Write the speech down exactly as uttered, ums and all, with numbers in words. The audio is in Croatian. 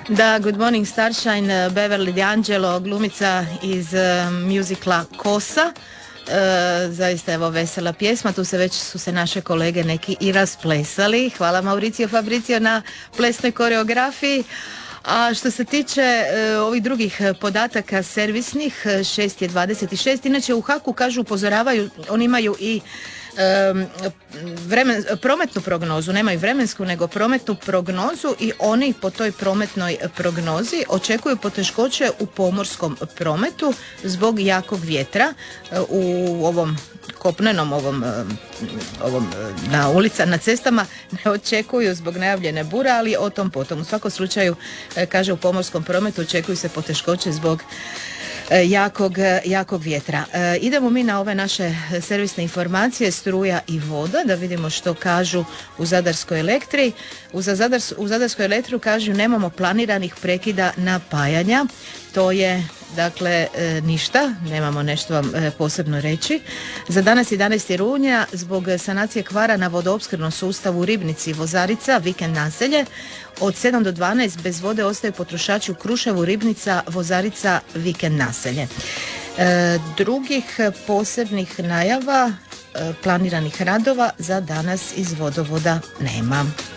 Da, Good Morning Starshine, Beverly D'Angelo, glumica iz uh, muzikla Kosa. Uh, zaista evo vesela pjesma, tu se već su se naše kolege neki i rasplesali. Hvala Mauricio Fabricio na plesnoj koreografiji. A što se tiče uh, ovih drugih podataka servisnih, šest je dvadeset šest, inače u Haku kažu, upozoravaju, oni imaju i um, vremen, prometnu prognozu, nemaju vremensku nego prometnu prognozu i oni po toj prometnoj prognozi očekuju poteškoće u pomorskom prometu zbog jakog vjetra uh, u ovom kopnenom ovom, ovom na ulica, na cestama ne očekuju zbog najavljene bure, ali o tom potom. U svakom slučaju, kaže, u pomorskom prometu očekuju se poteškoće zbog jakog, jakog vjetra. Idemo mi na ove naše servisne informacije, struja i voda, da vidimo što kažu u Zadarskoj elektri. U, Zadars, u Zadarskoj elektru kažu nemamo planiranih prekida napajanja. To je, dakle, e, ništa, nemamo nešto vam e, posebno reći. Za danas jedanaesti rujna zbog sanacije kvara na vodoopskrbnom sustavu u Ribnici Vozarica, vikend naselje, od sedam do dvanaest bez vode ostaju potrošači u Kruševu, Ribnica, Vozarica, vikend naselje. E, drugih posebnih najava e, planiranih radova za danas iz vodovoda nema.